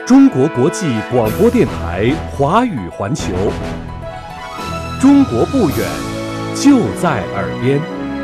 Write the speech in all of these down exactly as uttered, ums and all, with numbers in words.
中国国际广播电台华语环球，中国不远，就在耳边。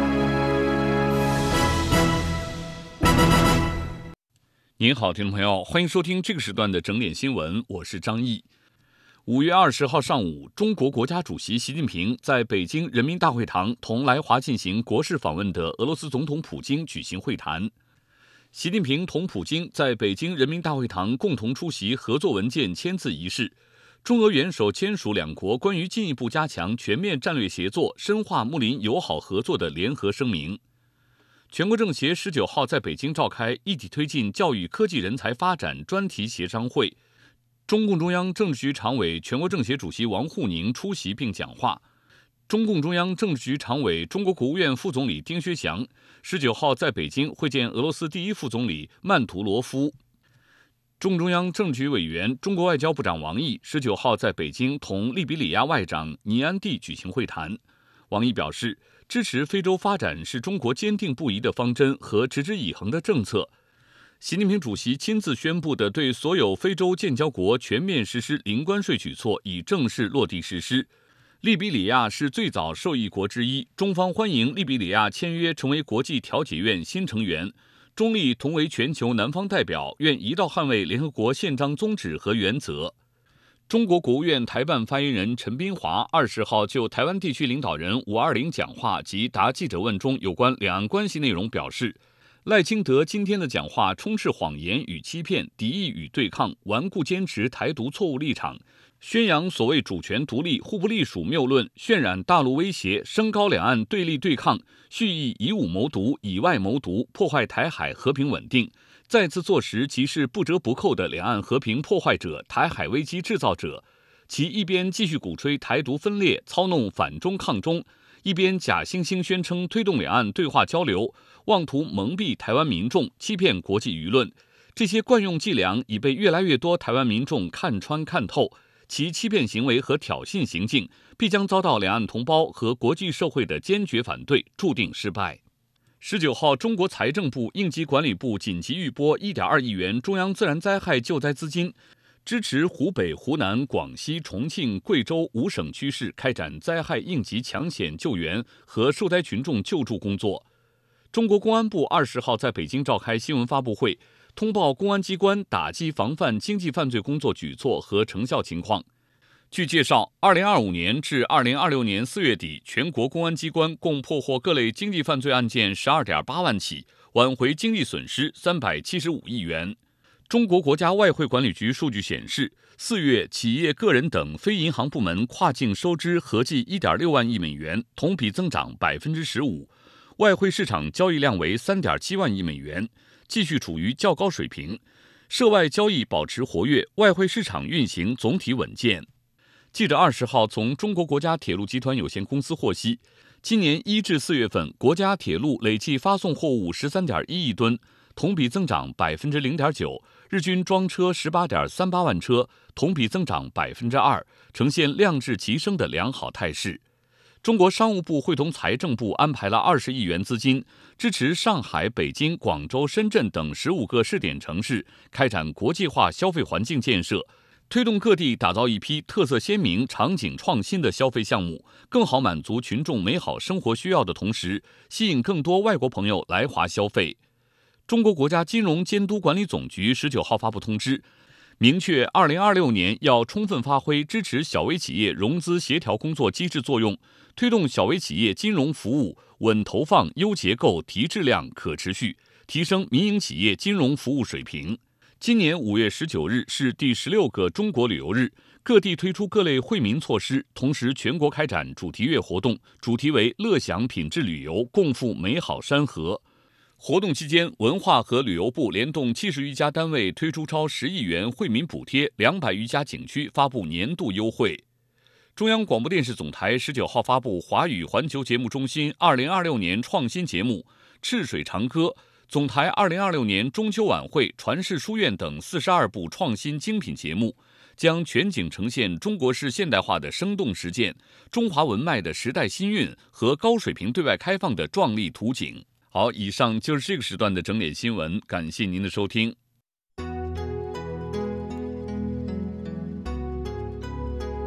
您好，听众朋友，欢迎收听这个时段的整点新闻，我是张毅。五月二十号上午，中国国家主席习近平在北京人民大会堂同来华进行国事访问的俄罗斯总统普京举行会谈。习近平同普京在北京人民大会堂共同出席合作文件签字仪式，中俄元首签署两国关于进一步加强全面战略协作、深化睦邻友好合作的联合声明。全国政协十九号在北京召开一体推进教育科技人才发展专题协商会，中共中央政治局常委、全国政协主席王沪宁出席并讲话。中共中央政治局常委、中国国务院副总理丁薛祥十九号在北京会见俄罗斯第一副总理曼图罗夫。中共中央政治局委员、中国外交部长王毅十九号在北京同利比里亚外长尼安蒂举行会谈。王毅表示，支持非洲发展是中国坚定不移的方针和持之以恒的政策。习近平主席亲自宣布的对所有非洲建交国全面实施零关税举措已正式落地实施。利比里亚是最早受益国之一，中方欢迎利比里亚签约成为国际调解院新成员。中利同为全球南方代表，愿一道捍卫联合国宪章宗旨和原则。中国国务院台办发言人陈斌华二十号就台湾地区领导人五二零讲话及答记者问中有关两岸关系内容表示，赖清德今天的讲话充斥谎言与欺骗、敌意与对抗，顽固坚持台独错误立场，宣扬所谓主权独立、互不隶属谬论，渲染大陆威胁，升高两岸对立对抗，蓄意以武谋独、以外谋独，破坏台海和平稳定，再次坐实其是不折不扣的两岸和平破坏者、台海危机制造者。其一边继续鼓吹台独分裂，操弄反中抗中，一边假惺惺宣称推动两岸对话交流，妄图蒙蔽台湾民众，欺骗国际舆论。这些惯用伎俩已被越来越多台湾民众看穿看透，其欺骗行为和挑衅行径必将遭到两岸同胞和国际社会的坚决反对，注定失败。十九号，中国财政部应急管理部紧急预拨 一点二亿元中央自然灾害救灾资金，支持湖北、湖南、广西、重庆、贵州五省区市开展灾害应急抢险救援和受灾群众救助工作。中国公安部二十号在北京召开新闻发布会，通报公安机关打击防范经济犯罪工作举措和成效情况。据介绍，二零二五年至二零二六年四月底，全国公安机关共破获各类经济犯罪案件 十二点八万起，挽回经济损失三百七十五亿元。中国国家外汇管理局数据显示，四月企业、个人等非银行部门跨境收支合计 一点六万亿美元，同比增长 百分之十五， 外汇市场交易量为 三点七万亿美元，继续处于较高水平，涉外交易保持活跃，外汇市场运行总体稳健。记者二十号从中国国家铁路集团有限公司获悉，今年一至四月份，国家铁路累计发送货物 十三点一亿吨，同比增长 百分之零点九， 日均装车 十八点三八万车，同比增长 百分之二， 呈现量质齐升的良好态势。中国商务部会同财政部安排了二十亿元资金，支持上海、北京、广州、深圳等十五个试点城市开展国际化消费环境建设，推动各地打造一批特色鲜明、场景创新的消费项目，更好满足群众美好生活需要的同时，吸引更多外国朋友来华消费。中国国家金融监督管理总局十九号发布通知，明确二零二六年要充分发挥支持小微企业融资协调工作机制作用，推动小微企业金融服务稳投放、优结构、提质量、可持续，提升民营企业金融服务水平。今年五月十九日是第十六个中国旅游日，各地推出各类惠民措施，同时全国开展主题月活动，主题为乐享品质旅游，共赴美好山河。活动期间，文化和旅游部联动七十余家单位推出超十亿元惠民补贴，两百余家景区发布年度优惠。中央广播电视总台十九号发布华语环球节目中心二零二六年创新节目《赤水长歌》，总台二零二六年中秋晚会、传世书院等四十二部创新精品节目，将全景呈现中国式现代化的生动实践、中华文脉的时代新韵和高水平对外开放的壮丽图景。好，以上就是这个时段的整点新闻，感谢您的收听。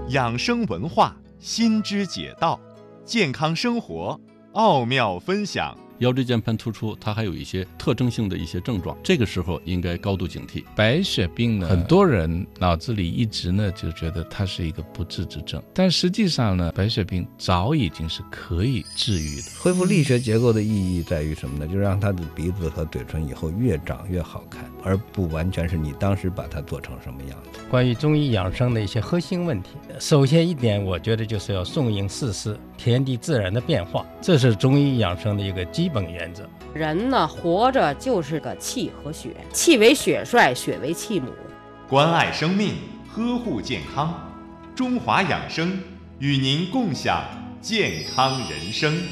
养生文化新知解道，健康生活奥妙分享。 腰椎间盘突出它还有一些特征性的一些症状，这个时候应该高度警惕。 白血病呢，很多人脑子里一直呢就觉得它是一个不治之症，但实际上呢，白血病早已经是可以治愈的。 恢复力学结构的意义在于什么呢？就让他的鼻子和嘴唇以后越长越好看，而不完全是你当时把它做成什么样子。 关于中医养生的一些核心问题，首先一点，我觉得就是要顺应四时，天地自然的变化，这是中医养生的一个基本原则。 人呢，活着就是个气和血，气为血帅，血为气母。 关爱生命，呵护健康，中华养生与您共享健康人生。